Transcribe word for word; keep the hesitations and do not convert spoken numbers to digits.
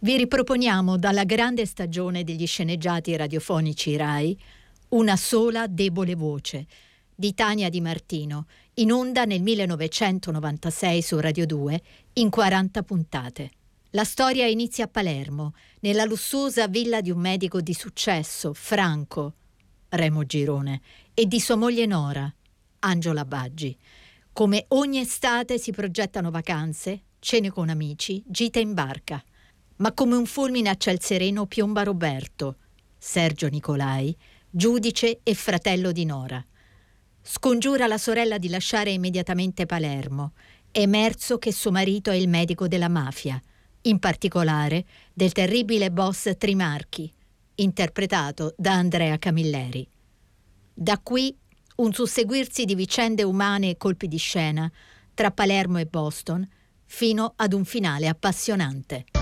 Vi riproponiamo dalla grande stagione degli sceneggiati radiofonici Rai Una sola debole voce di Tania Di Martino, in onda nel millenovecentonovantasei su Radio due in quaranta puntate. La storia inizia a Palermo, nella lussuosa villa di un medico di successo, Franco, Remo Girone, e di sua moglie Nora, Angela Baggi. Come ogni estate si progettano vacanze, cene con amici, gite in barca. Ma come un fulmine a ciel sereno piomba Roberto, Sergio Nicolai, giudice e fratello di Nora. Scongiura la sorella di lasciare immediatamente Palermo, emerso che suo marito è il medico della mafia, in particolare del terribile boss Trimarchi, interpretato da Andrea Camilleri. Da qui un susseguirsi di vicende umane e colpi di scena tra Palermo e Boston, fino ad un finale appassionante.